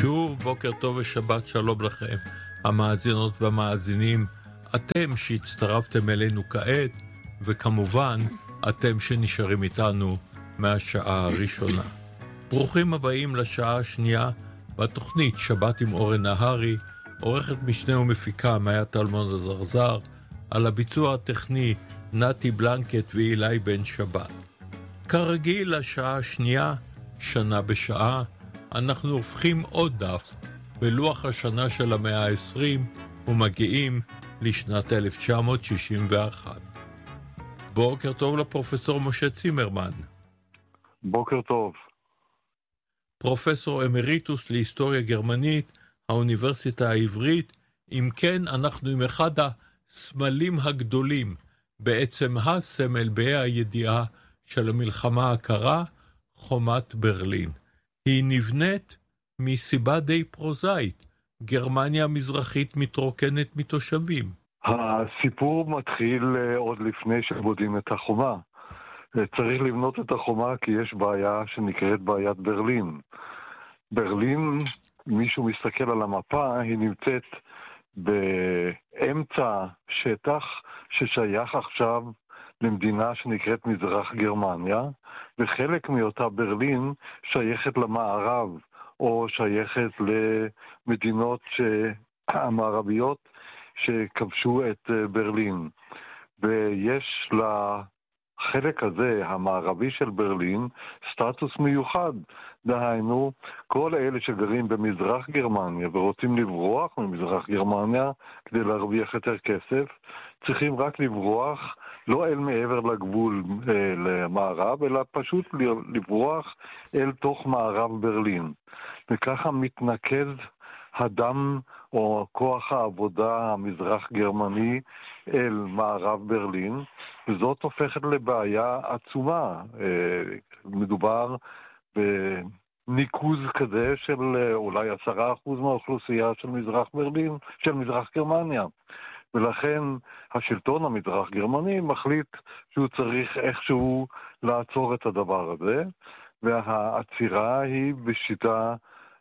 שוב בוקר טוב ושבת שלום לכם, המאזינות והמאזינים, אתם שהצטרפתם אלינו כעת, וכמובן אתם שנשארים איתנו מהשעה הראשונה. ברוכים הבאים לשעה השנייה בתוכנית שבת עם אורן נהרי, עורכת משנה ומפיקה מאיה טלמון הזרזר, על הביצוע הטכני נתי בלנקט ואילי בן שבת. כרגיל לשעה השנייה, שנה בשעה, אנחנו הופכים עוד דף בלוח השנה של המאה ה-20 ומגיעים לשנת 1961. בוקר טוב לפרופסור משה צימרמן. בוקר טוב. פרופסור אמריטוס להיסטוריה גרמנית, האוניברסיטה העברית. אם כן, אנחנו עם אחד הסמלים הגדולים, בעצם הסמל בה"א הידיעה של המלחמה הקרה, חומת ברלין. היא נבנית מסיבה די פרוזאית. גרמניה המזרחית מתרוקנת מתושבים. הסיפור מתחיל עוד לפני שבונים את החומה. צריך לבנות את החומה כי יש בעיה שנקראת בעיית ברלין. ברלין, מישהו מסתכל על המפה, היא נמצאת באמצע שטח ששייך עכשיו למדינה שנקראת מזרח גרמניה, וחלק מאותה ברלין שייכת למערב, או שייכת למדינות המערביות שכבשו את ברלין. ויש לחלק הזה, המערבי של ברלין, סטטוס מיוחד. דהיינו, כל אלה שגרים במזרח גרמניה ורוצים לברוח ממזרח גרמניה כדי להרוויח יותר כסף, צריכים רק לברוח לא אל מעבר לגבול למערב, אלא פשוט לברוח אל תוך מערב ברלין. וככה מתנקז הדם או כוח העבודה המזרח גרמני אל מערב ברלין, וזאת הופכת לבעיה עצומה. מדובר בניקוז כזה של אולי 10% מהאוכלוסייה של מזרח ברלין, של מזרח גרמניה. ולכן השלטון המזרח גרמני מחליט שהוא צריך איכשהו לעצור את הדבר הזה, והעצירה היא בשיטה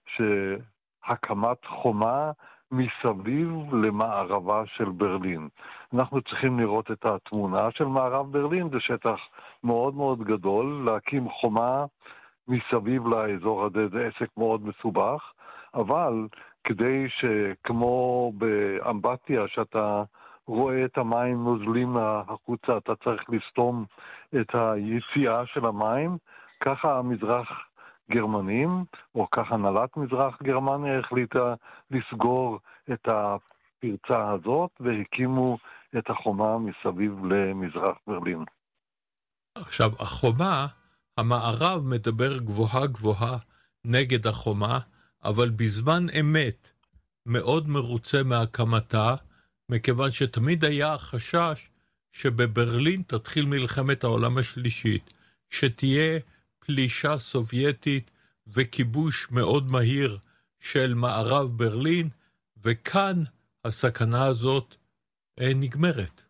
שהקמת חומה מסביב למערבה של ברלין. אנחנו צריכים לראות את התמונה של מערב ברלין, זה שטח מאוד מאוד גדול, להקים חומה מסביב לאזור הזה זה עסק מאוד מסובך, אבל כדי שכמו באמבטיה שאתה רואה את המים נוזלים החוצה, אתה צריך לסתום את היציאה של המים, ככה המזרח גרמנים, או ככה הנהלת מזרח גרמניה החליטה לסגור את הפרצה הזאת, והקימו את החומה מסביב למזרח ברלין. עכשיו, החומה, המערב מדבר גבוהה גבוהה נגד החומה, אבל בזמן אמת מאוד מרוצה מהקמתה, מכיוון שתמיד היה החשש שבברלין תתחיל מלחמת העולם השלישית, שתהיה פלישה סובייטית וכיבוש מאוד מהיר של מערב ברלין, וכאן הסכנה הזאת נגמרת.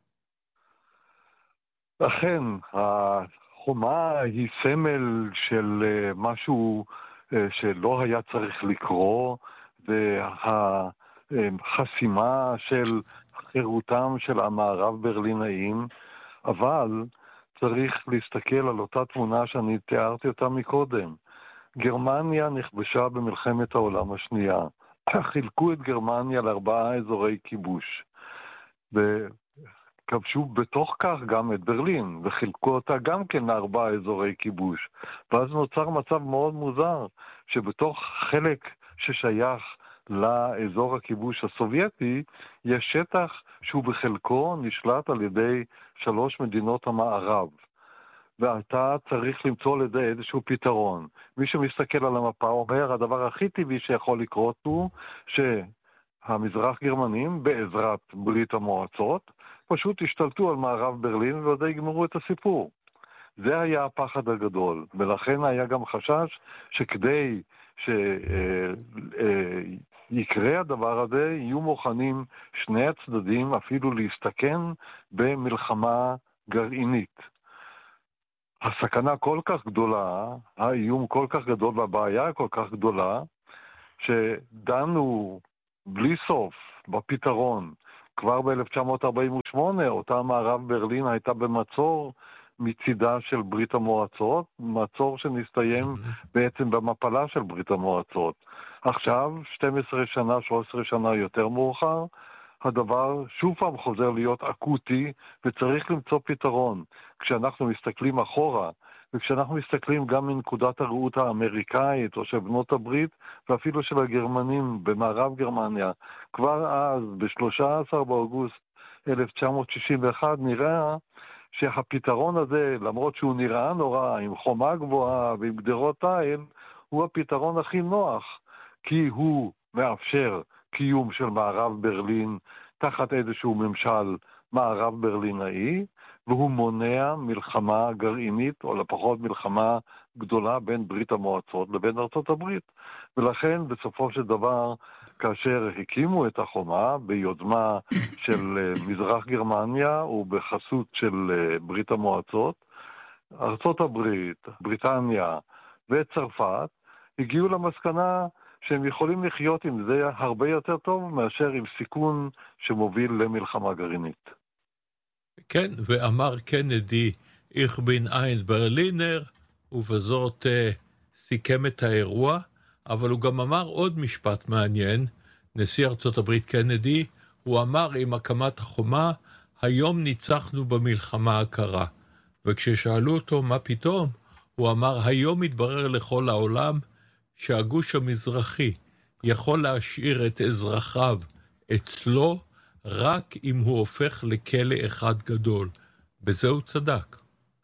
אכן, החומה היא סמל של משהו שלא היה צריך לקרוא, והחסימה של חירותם של המערב ברלינאים, אבל צריך להסתכל על אותה תמונה שאני תיארתי אותה מקודם. גרמניה נכבשה במלחמת העולם השנייה. חילקו את גרמניה ל4 אזורי כיבוש. וכבשו בתוך כך גם את ברלין, וחילקו אותה גם כן ל4 אזורי כיבוש. ואז נוצר מצב מאוד מוזר, שבתוך חלק ששייך לאזור הכיבוש הסובייטי, יש שטח שהוא בחלקו נשלט על ידי 3 מדינות המערב. ואתה צריך למצוא לזה איזשהו פתרון. מי שמסתכל על המפה אומר, הדבר הכי טבעי שיכול לקרות הוא שהמזרח גרמנים בעזרת ברית המועצות פשוט השתלטו על מערב ברלין ועוד יגמרו את הסיפור. זה היה הפחד הגדול, ולכן היה גם חשש שכדי יקרה הדבר הזה, יהיו מוכנים שני הצדדים אפילו להסתכן במלחמה גרעינית. הסכנה כל כך גדולה, האיום כל כך גדול והבעיה כל כך גדולה, שדנו בלי סוף בפתרון. כבר ב-1948 אותה מערב ברלין הייתה במצור מצידה של ברית המועצות, מצור שנסתיים בעצם במפלה של ברית המועצות. עכשיו, 12 שנה, 13 שנה יותר מאוחר, הדבר שוב פעם חוזר להיות אקוטי וצריך למצוא פתרון. כשאנחנו מסתכלים אחורה, וכשאנחנו מסתכלים גם מנקודת הראות האמריקאית או של בנות הברית ואפילו של הגרמנים במערב גרמניה, כבר אז, ב-13 באוגוסט 1961, נראה שהפתרון הזה, למרות שהוא נראה נורא, עם חומה גבוהה ועם גדרות תיל, הוא הפתרון הכי נוח, כי הוא מאפשר קיום של מערב ברלין תחת איזשהו ממשל מערב ברלינאי, והוא מונע מלחמה גרעינית, או לפחות מלחמה גדולה בין ברית המועצות לבין ארצות הברית. ולכן בסופו של דבר, כאשר הקימו את החומה ביוזמה של מזרח גרמניה ובחסות של ברית המועצות, ארצות הברית, בריטניה וצרפת הגיעו למסקנה שהם יכולים לחיות עם זה הרבה יותר טוב מאשר עם סיכון שמוביל למלחמה גרעינית. כן, ואמר קנדי, איך בין ein ברלינר, ובזאת סיכם את האירוע, אבל הוא גם אמר עוד משפט מעניין, נשיא ארצות הברית קנדי, הוא אמר עם הקמת החומה, היום ניצחנו במלחמה הקרה. וכששאלו אותו מה פתאום, הוא אמר, היום התברר לכל העולם שהגוש המזרחי יכול להשאיר את אזרחיו אצלו, רק אם הוא הופך לכלא אחד גדול. בזה הוא צדק.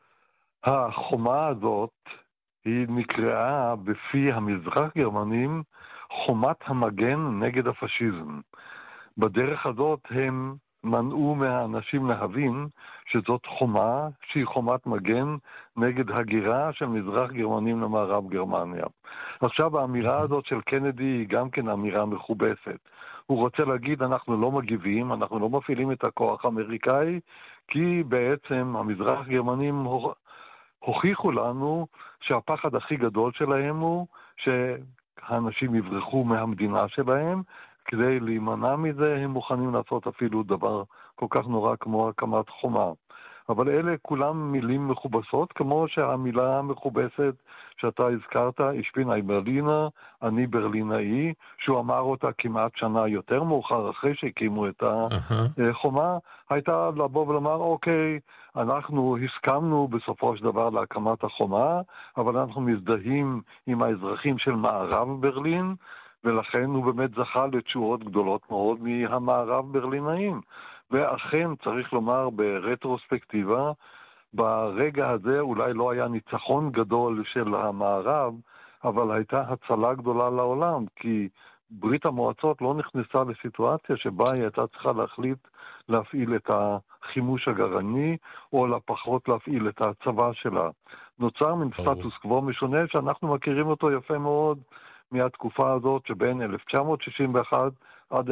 החומה הזאת היא נקראה בפי המזרח גרמנים חומת המגן נגד הפשיזם. בדרך הזאת הם מנעו מהאנשים להבין שזאת חומה שהיא חומת מגן נגד הגירה של מזרח גרמנים למערב גרמניה. עכשיו האמירה הזאת של קנדי היא גם כן אמירה מכובסת. הוא רוצה להגיד אנחנו לא מגיבים, אנחנו לא מפעילים את הכוח האמריקאי, כי בעצם המזרח גרמנים הוכיחו לנו שהפחד הכי גדול שלהם הוא שהאנשים יברחו מהמדינה שלהם, כדי להימנע מזה הם מוכנים לעשות אפילו דבר כל כך נורא כמו הקמת חומה. אבל אלה כולם מילים מכובסות, כמו שהמילה המכובסת שאתה הזכרת, ich bin ein Berliner, אני ברלינאי, שהוא אמר אותה כמעט שנה יותר מאוחר אחרי שהקימו את החומה, הייתה לבוא ולומר, אוקיי, אנחנו הסכמנו בסופו של דבר להקמת החומה, אבל אנחנו מזדהים עם האזרחים של מערב ברלין, ולכן הוא באמת זכה לתשואות גדולות מאוד מהמערב ברלינאים. ואכן צריך לומר ברטרוספקטיבה, ברגע הזה אולי לא היה ניצחון גדול של המערב, אבל הייתה הצלה גדולה לעולם, כי ברית המועצות לא נכנסה לסיטואציה שבה היא הייתה צריכה להחליט להפעיל את החימוש הגרעיני, או לפחות להפעיל את הצבא שלה. נוצר מן סטטוס קוו משונה שאנחנו מכירים אותו יפה מאוד מהתקופה הזאת שבין 1961 עד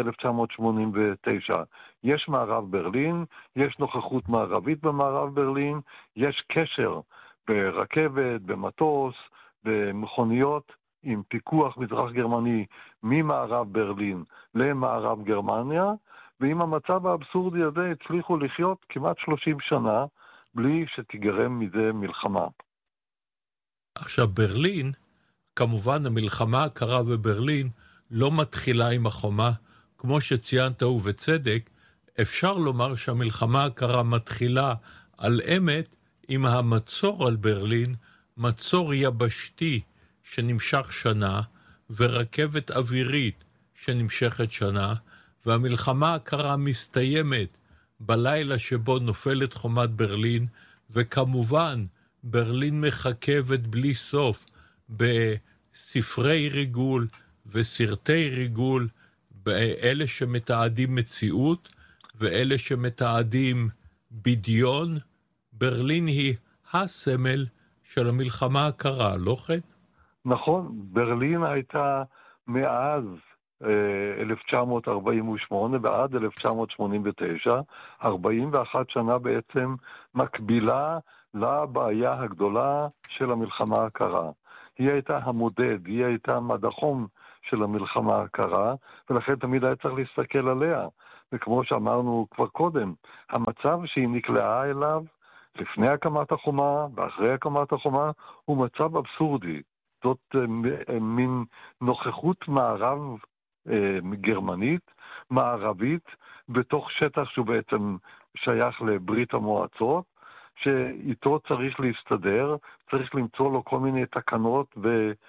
1989. יש מערב ברלין, יש נוכחות מערבית במערב ברלין, יש קשר ברכבת, במטוס, במכוניות, עם פיקוח מזרח גרמני ממערב ברלין למערב גרמניה, ועם המצב האבסורדי הזה הצליחו לחיות כמעט 30 שנה בלי שתיגרם מזה מלחמה. עכשיו ברלין, כמובן המלחמה הקרה בברלין לא מתחילה עם החומה, כמו שציינת ובצדק, אפשר לומר שהמלחמה הקרה מתחילה על אמת עם המצור על ברלין, מצור יבשתי שנמשך שנה, ורכבת אווירית שנמשכת שנה, והמלחמה הקרה מסתיימת בלילה שבו נופלת חומת ברלין, וכמובן ברלין מחכבת בלי סוף בספרי ריגול וסרטי ריגול, באלה שמתעדים מציאות ואלה שמתעדים בדיון. ברלין היא הסמל של המלחמה הקרה, לא כן? נכון, ברלין הייתה מאז 1948 ועד 1989, 41 שנה בעצם מקבילה לבעיה הגדולה של המלחמה הקרה. היא הייתה המודד, היא הייתה המדחום של המלחמה הקרה, ולכן תמיד היה צריך להסתכל עליה. וכמו שאמרנו כבר קודם, המצב שהיא נקלעה אליו לפני הקמת החומה ואחרי הקמת החומה הוא מצב אבסורדי. זאת מין נוכחות מערב גרמנית, מערבית, בתוך שטח שהוא בעצם שייך לברית המועצות, שאיתו צריך להסתדר, צריך למצוא לו כל מיני תקנות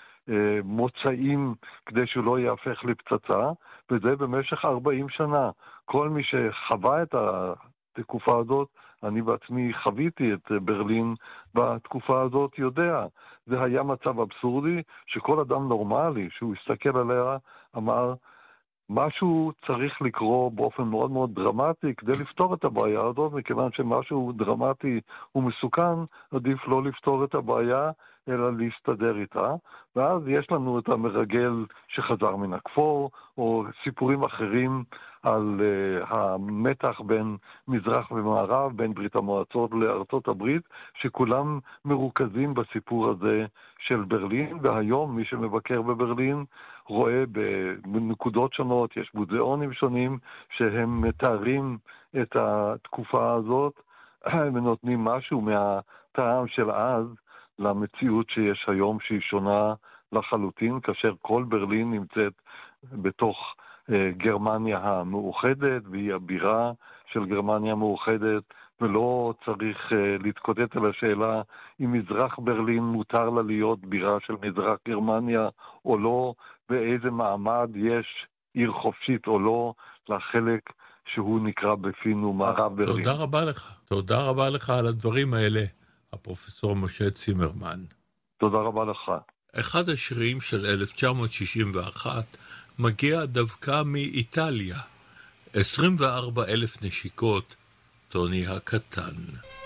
ומוצאים כדי שהוא לא יהפך לפצצה, וזה במשך 40 שנה. כל מי שחווה את התקופה הזאת, אני בעצמי חוויתי את ברלין בתקופה הזאת, יודע. זה היה מצב אבסורדי שכל אדם נורמלי שהוא הסתכל עליה אמר, משהו צריך לקרות באופן מאוד מאוד דרמטי כדי לפתור את הבעיה הזאת, מכיוון שמשהו דרמטי ומסוכן, עדיף לא לפתור את הבעיה, אלא להסתדר איתה. ואז יש לנו את המרגל שחזר מן הכפור, או סיפורים אחרים על המתח בין מזרח ומערב, בין ברית המועצות לארצות הברית, שכולם מרוכזים בסיפור הזה של ברלין, והיום מי שמבקר בברלין רואה בנקודות שונות, יש מוזיאונים שונים שהם מתארים את התקופה הזאת ונותנים משהו מהטעם של אז למציאות שיש היום שהיא שונה לחלוטין, כאשר כל ברלין נמצאת בתוך גרמניה המאוחדת והיא הבירה של גרמניה המאוחדת, ולא צריך להתקוטט על השאלה אם מזרח ברלין מותר לה להיות בירה של מזרח גרמניה או לא, באיזה מעמד יש עיר חופשית או לא לחלק שהוא נקרא בפינו מערב ברלין. תודה רבה לך. תודה רבה לך על הדברים האלה, הפרופסור משה צימרמן. תודה רבה לך. אחד השירים של 1961 מגיע דווקא מאיטליה. 24,000 נשיקות, טוני הקטן.